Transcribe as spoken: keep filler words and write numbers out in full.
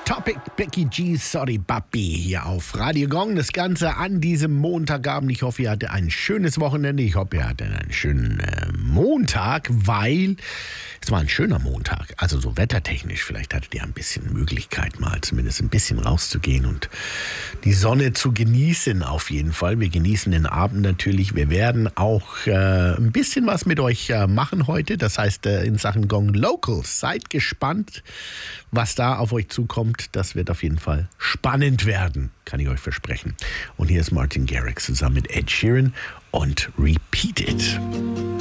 Topic, Becky G, Sorry Papi, hier auf Radio Gong. Das Ganze an diesem Montagabend. Ich hoffe, ihr hattet ein schönes Wochenende. Ich hoffe, ihr hattet einen schönen äh, Montag, weil es war ein schöner Montag. Also so wettertechnisch. Vielleicht hattet ihr ein bisschen Möglichkeit, mal zumindest ein bisschen rauszugehen und die Sonne zu genießen auf jeden Fall. Wir genießen den Abend natürlich. Wir werden auch äh, ein bisschen was mit euch äh, machen heute. Das heißt, äh, in Sachen Gong Locals. Seid gespannt, was da auf euch zukommt. Das wird auf jeden Fall spannend werden, kann ich euch versprechen. Und hier ist Martin Garrix zusammen mit Ed Sheeran und Repeat It.